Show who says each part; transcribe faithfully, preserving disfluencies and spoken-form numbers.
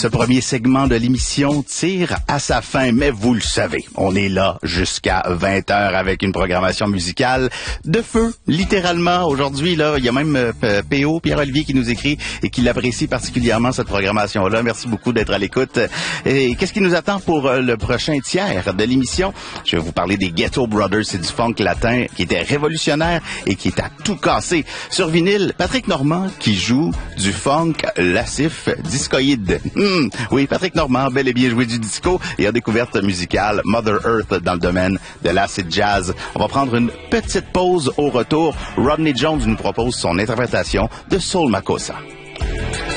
Speaker 1: Ce premier segment de l'émission tire à sa fin, mais vous le savez, on est là jusqu'à vingt heures avec une programmation musicale de feu, littéralement. Aujourd'hui, là, il y a même euh, P O, Pierre-Olivier, qui nous écrit et qui l'apprécie particulièrement, cette programmation-là. Merci beaucoup d'être à l'écoute. Et qu'est-ce qui nous attend pour euh, le prochain tiers de l'émission? Je vais vous parler des Ghetto Brothers, c'est du funk latin qui était révolutionnaire et qui est à tout casser. Sur vinyle, Patrick Normand qui joue du funk lascif discoïde. Hmm, oui, Patrick Normand, bel et bien joué du disco et a découverte musicale Mother Earth dans le domaine de l'acid jazz. On va prendre une petite pause au retour. Rodney Jones nous propose son interprétation de Soul Makossa.